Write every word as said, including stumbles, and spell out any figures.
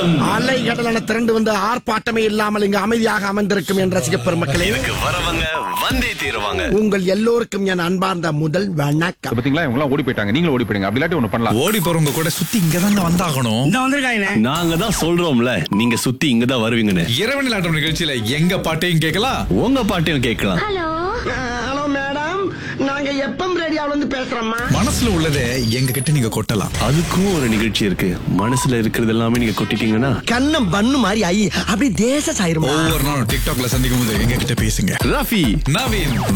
வணக்கம். அலை கடலான திரண்டு வந்து ஆர்ப்பாட்டமே இல்லாமல் இங்கு அமைதியாக அமர்ந்திருக்கும் என் ரசிக பெருமக்களே, இதுக்கு வரவங்க வந்தே தீருவாங்க. உங்கள் எல்லோருக்கும் என் அன்பார்ந்த முதல் வணக்கம். பாத்தீங்களா, இவங்க எல்லாம் ஓடி போயிட்டாங்க. நீங்களும் ஓடி போயிடுங்க. அப்படி இல்லாட்டி ஒண்ணு பண்ணலாம். ஓடி போறவங்க கூட சுத்தி இங்கதாங்க வந்தாகணும். இந்த வந்திருக்காங்க. நாங்க தான் சொல்றோம்ல, நீங்க சுத்தி இங்கதான் வருவீங்கன்னு. இரவு நிலாட்டம் நிகழ்ச்சியில எங்க பாட்டையும் கேட்கலாம், உங்க பாட்டையும் கேட்கலாம். ஹலோ மேடம், நாங்க எப்பம் ரேடியோல இருந்து பேசுறோம்மா. மனசுல உள்ளதை எங்க கிட்ட நீங்க கொட்டலாம். அதுக்கும் ஒரு நிகழ்ச்சி இருக்கு. மனசுல இருக்கிறது எல்லாமே நீங்க கொட்டிட்டீங்கன்னா கண்ணம் பண்ணு மாதிரி ஐ அப்படி தேச சாயிருமா. ஒவ்வொரு நாளும் டிக்டாக்ல சந்திக்கும் போது எங்க கிட்ட பேசுங்க. ரஃபி நவீன்